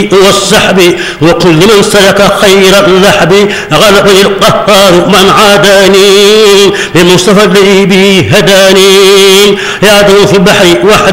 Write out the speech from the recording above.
والسحب وكل من سلك خير اللحب غلبني القهار من عاداني بمصطفى الذي به هداني يعدو في البحر وحده